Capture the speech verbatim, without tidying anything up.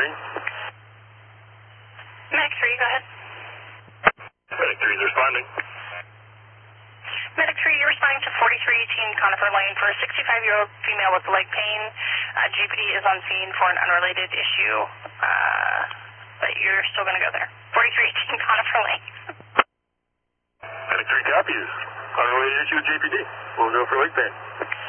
responding. Medic three, go ahead. Medic three is responding. Medic three, you're responding to forty-three eighteen Conifer Lane for a sixty-five-year-old female with leg pain. Uh, G P D is on scene for an unrelated issue, uh, but you're still going to go there. forty-three eighteen Conifer Lane. Medic three copies. Unrelated issue with G P D. We'll go for leg pain.